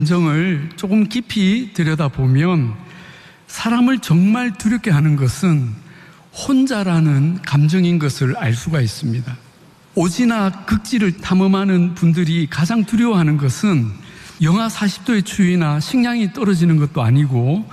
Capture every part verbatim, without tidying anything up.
감정을 조금 깊이 들여다보면 사람을 정말 두렵게 하는 것은 혼자라는 감정인 것을 알 수가 있습니다. 오지나 극지를 탐험하는 분들이 가장 두려워하는 것은 영하 사십 도의 추위나 식량이 떨어지는 것도 아니고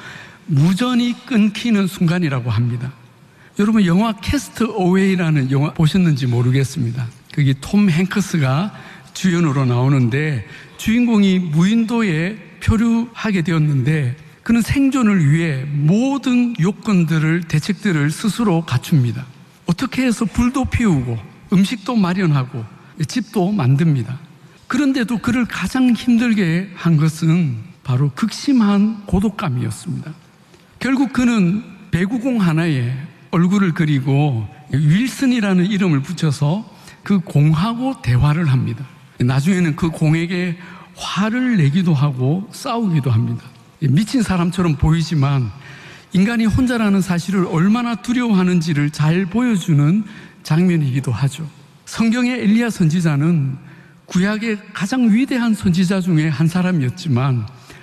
무전이 끊기는 순간이라고 합니다. 여러분, 영화 캐스트 어웨이라는 영화 보셨는지 모르겠습니다. 거기 톰 행크스가 주연으로 나오는데 주인공이 무인도에 표류하게 되었는데 그는 생존을 위해 모든 요건들을, 대책들을 스스로 갖춥니다. 어떻게 해서 불도 피우고 음식도 마련하고 집도 만듭니다. 그런데도 그를 가장 힘들게 한 것은 바로 극심한 고독감이었습니다. 결국 그는 배구공 하나에 얼굴을 그리고 윌슨이라는 이름을 붙여서 그 공하고 대화를 합니다. 나중에는 그 공에게 화를 내기도 하고 싸우기도 합니다. 미친 사람처럼 보이지만 인간이 혼자라는 사실을 얼마나 두려워하는지를 잘 보여주는 장면이기도 하죠. 성경의 엘리야 선지자는 구약의 가장 위대한 선지자 중에 한 사람이었지만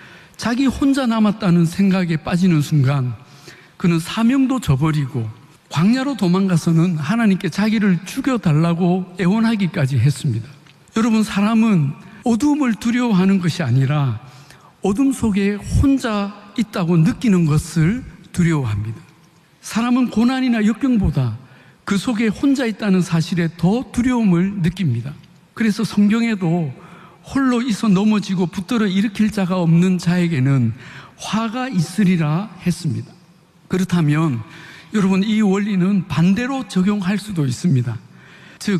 자기 혼자 남았다는 생각에 빠지는 순간 그는 사명도 저버리고 광야로 도망가서는 하나님께 자기를 죽여달라고 애원하기까지 했습니다. 여러분, 사람은 어둠을 두려워하는 것이 아니라 어둠 속에 혼자 있다고 느끼는 것을 두려워합니다. 사람은 고난이나 역경보다 그 속에 혼자 있다는 사실에 더 두려움을 느낍니다. 그래서 성경에도 홀로 있어 넘어지고 붙들어 일으킬 자가 없는 자에게는 화가 있으리라 했습니다. 그렇다면 여러분, 이 원리는 반대로 적용할 수도 있습니다. 즉,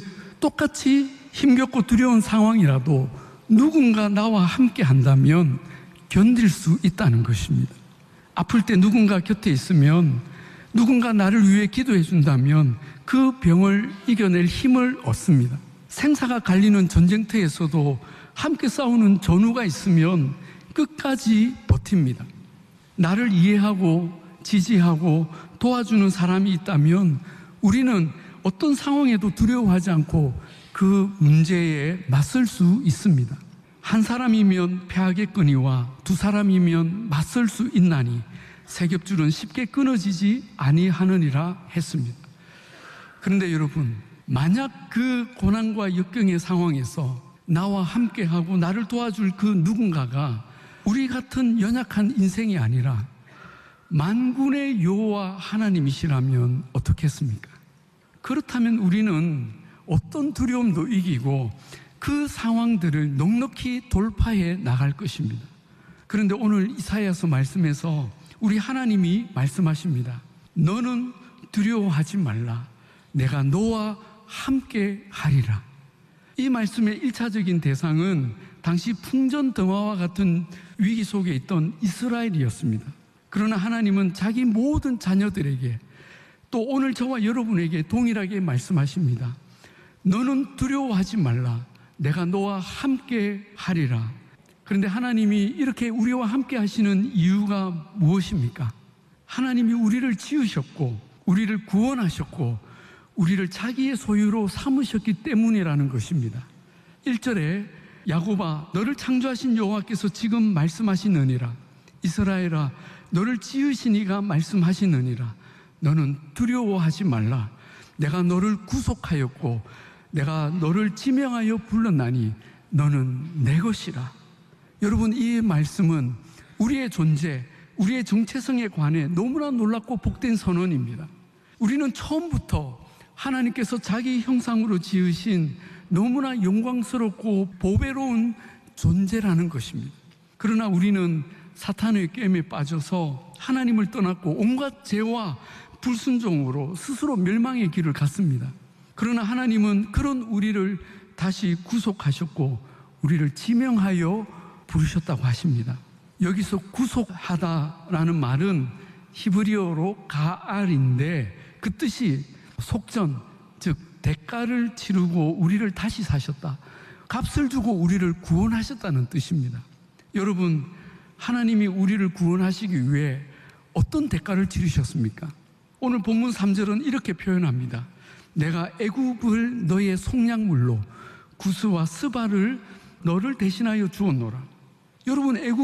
똑같이 힘겹고 두려운 상황이라도 누군가 나와 함께 한다면 견딜 수 있다는 것입니다. 아플 때 누군가 곁에 있으면, 누군가 나를 위해 기도해 준다면 그 병을 이겨낼 힘을 얻습니다. 생사가 갈리는 전쟁터에서도 함께 싸우는 전우가 있으면 끝까지 버팁니다. 나를 이해하고 지지하고 도와주는 사람이 있다면 우리는 어떤 상황에도 두려워하지 않고 그 문제에 맞설 수 있습니다. 한 사람이면 패하겠거니와 두 사람이면 맞설 수 있나니 세 겹줄은 쉽게 끊어지지 아니하느니라 했습니다. 그런데 여러분, 만약 그 고난과 역경의 상황에서 나와 함께하고 나를 도와줄 그 누군가가 우리 같은 연약한 인생이 아니라 만군의 여호와 하나님이시라면 어떻겠습니까? 그렇다면 우리는 어떤 두려움도 이기고 그 상황들을 넉넉히 돌파해 나갈 것입니다. 그런데 오늘 이사야서 말씀에서 우리 하나님이 말씀하십니다. 너는 두려워하지 말라. 내가 너와 함께 하리라. 이 말씀의 일차적인 대상은 당시 풍전등화와 같은 위기 속에 있던 이스라엘이었습니다. 그러나 하나님은 자기 모든 자녀들에게, 또 오늘 저와 여러분에게 동일하게 말씀하십니다. 너는 두려워하지 말라. 내가 너와 함께 하리라. 그런데 하나님이 이렇게 우리와 함께 하시는 이유가 무엇입니까? 하나님이 우리를 지으셨고 우리를 구원하셨고 우리를 자기의 소유로 삼으셨기 때문이라는 것입니다. 일 절에 야곱아, 너를 창조하신 여호와께서 지금 말씀하시느니라. 이스라엘아, 너를 지으신 이가 말씀하시느니라. 너는 두려워하지 말라. 내가 너를 구속하였고 내가 너를 지명하여 불렀나니 너는 내 것이라. 여러분, 이 말씀은 우리의 존재, 우리의 정체성에 관해 너무나 놀랍고 복된 선언입니다. 우리는 처음부터 하나님께서 자기 형상으로 지으신 너무나 영광스럽고 보배로운 존재라는 것입니다. 그러나 우리는 사탄의 꾀임에 빠져서 하나님을 떠났고 온갖 죄와 불순종으로 스스로 멸망의 길을 갔습니다. 그러나 하나님은 그런 우리를 다시 구속하셨고 우리를 지명하여 부르셨다고 하십니다. 여기서 구속하다라는 말은 히브리어로 가알인데 그 뜻이 속전, 즉 대가를 치르고 우리를 다시 사셨다, 값을 주고 우리를 구원하셨다는 뜻입니다. 여러분, 하나님이 우리를 구원하시기 위해 어떤 대가를 치르셨습니까? 오늘 본문 삼 절은 이렇게 표현합니다. 내가 애굽을 너의 속량물로 구스와 스바를 너를 대신하여 주었노라. 여러분 애국